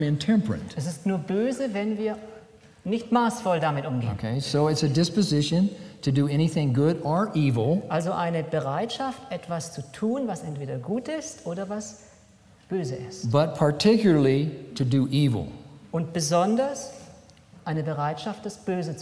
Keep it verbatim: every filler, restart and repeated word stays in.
intemperate. Es ist nur böse, wenn wir nicht maßvoll damit umgehen. Okay, so it's a disposition to do anything good or evil. Also eine Bereitschaft, etwas zu tun, was entweder gut ist oder was böse ist. But particularly to do evil. Und besonders eine Bereitschaft, das Böse zu